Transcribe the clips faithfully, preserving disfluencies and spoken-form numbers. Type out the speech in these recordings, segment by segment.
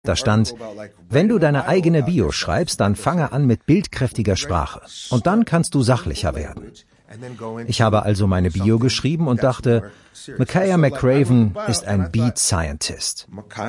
Da stand, wenn du deine eigene Bio schreibst, dann fange an mit bildkräftiger Sprache. Und dann kannst du sachlicher werden. Ich habe also meine Bio geschrieben und dachte, Makaya McCraven ist ein Beat Scientist.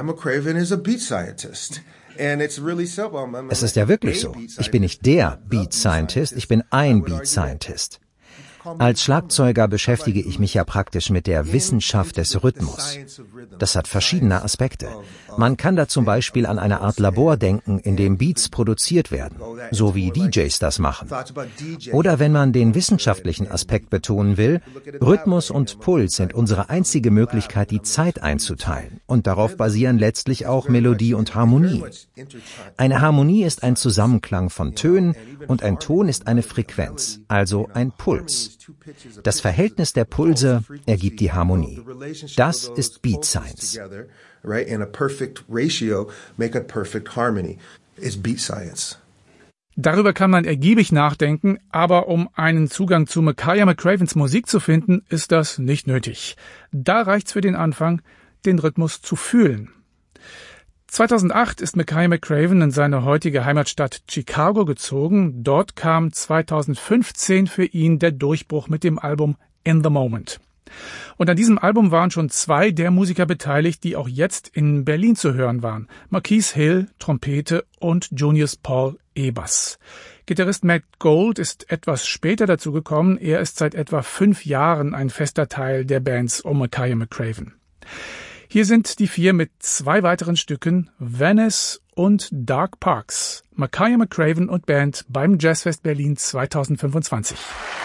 Es ist ja wirklich so. Ich bin nicht der Beat Scientist, ich bin ein Beat Scientist. Als Schlagzeuger beschäftige ich mich ja praktisch mit der Wissenschaft des Rhythmus. Das hat verschiedene Aspekte. Man kann da zum Beispiel an eine Art Labor denken, in dem Beats produziert werden, so wie D Js das machen. Oder wenn man den wissenschaftlichen Aspekt betonen will, Rhythmus und Puls sind unsere einzige Möglichkeit, die Zeit einzuteilen. Und darauf basieren letztlich auch Melodie und Harmonie. Eine Harmonie ist ein Zusammenklang von Tönen und ein Ton ist eine Frequenz, also ein Puls. Das Verhältnis der Pulse ergibt die Harmonie. Das ist Beat Science. Darüber kann man ergiebig nachdenken, aber um einen Zugang zu Makaya McCravens Musik zu finden, ist das nicht nötig. Da reicht's für den Anfang, den Rhythmus zu fühlen. zweitausendacht ist Makaya McCraven in seine heutige Heimatstadt Chicago gezogen. Dort kam zweitausendfünfzehn für ihn der Durchbruch mit dem Album In the Moment. Und an diesem Album waren schon zwei der Musiker beteiligt, die auch jetzt in Berlin zu hören waren. Marquise Hill, Trompete und Junius Paul E-Bass. Gitarrist Matt Gold ist etwas später dazu gekommen. Er ist seit etwa fünf Jahren ein fester Teil der Bands um Makaya McCraven. Hier sind die vier mit zwei weiteren Stücken, Venice und Dark Parks. Makaya McCraven und Band beim Jazzfest Berlin zweitausendfünfundzwanzig.